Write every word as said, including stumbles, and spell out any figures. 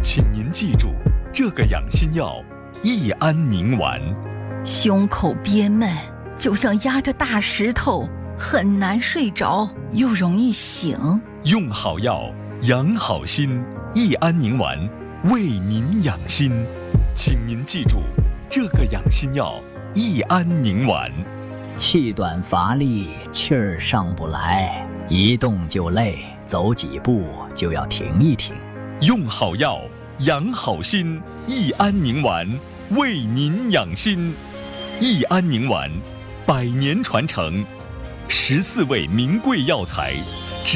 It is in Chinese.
请您记住，这个养心药益安宁丸。 胸口憋闷，就像压着大石头，很难睡着，又容易醒。 用好药，养好心，益安宁丸为您养心。请您记住，这个养心药益安宁丸。 气短乏力，气儿上不来，一动就累，走几步就要停一停。 用好药，养好心，益安宁丸为您养心。益安宁丸，百年传承，十四味名贵药材。